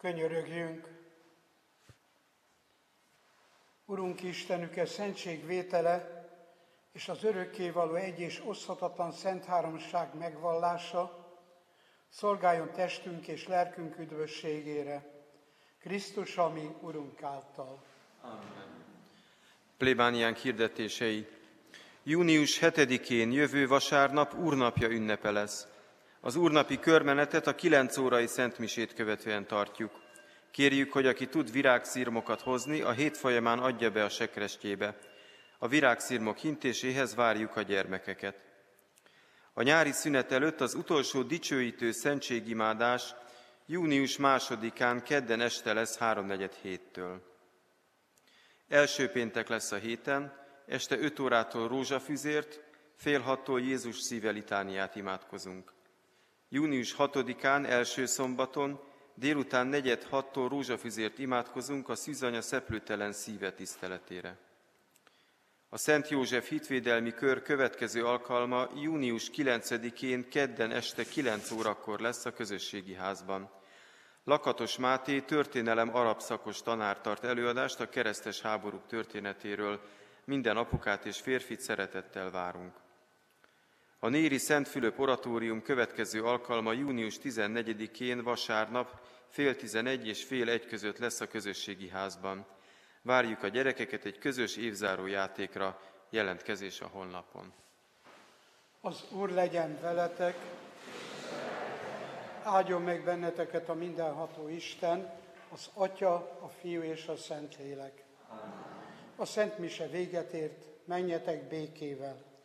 Könyörögjünk! Urunk Istenünk, szentségvétele és az örökkévaló egy és oszthatatlan szent háromság megvallása szolgáljon testünk és lelkünk üdvösségére, Krisztus, a mi Urunk által. Amen. Plébániánk hirdetései. Június 7-én jövő vasárnap úrnapja ünnepe lesz. Az úrnapi körmenetet a 9 órai szentmisét követően tartjuk. Kérjük, hogy aki tud virágszirmokat hozni, a hét folyamán adja be a sekrestjébe. A virágszirmok hintéséhez várjuk a gyermekeket. A nyári szünet előtt az utolsó dicsőítő szentségimádás június 2-án kedden este lesz 3:47-től. Első péntek lesz a héten, este 5 órától rózsafüzért, fél 6-tól Jézus szíve litániát imádkozunk. Június 6-án, első szombaton, délután 4:06-tól rózsafüzért imádkozunk a Szűzanya szeplőtelen szíve tiszteletére. A Szent József hitvédelmi kör következő alkalma június 9-én kedden este 9 órakor lesz a közösségi házban. Lakatos Máté történelem arab szakos tanár tart előadást a keresztes háborúk történetéről. Minden apukát és férfit szeretettel várunk. A Néri Szent Fülöp oratórium következő alkalma június 14-én vasárnap 10:30 és fél 1 között lesz a közösségi házban. Várjuk a gyerekeket egy közös évzáró játékra, jelentkezés a honlapon. Az Úr legyen veletek, áldjon meg benneteket a mindenható Isten, az Atya, a Fiú és a Szentlélek. A Szent Mise véget ért, menjetek békével.